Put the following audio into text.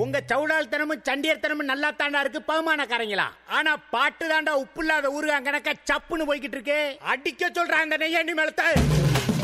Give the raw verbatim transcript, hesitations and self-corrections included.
உங்க சவுடால்தனமும் சண்டியர்த்தனமும் நல்லா தாண்டா இருக்கு பகுமானக்காரங்களா. ஆனா பாட்டு தாண்டா உப்பு இல்லாத ஊருகா கணக்கா சப்புன்னு போய்கிட்டு இருக்கு. அடிக்க சொல்றாங்க நெய்யாண்டி மேலத்தை.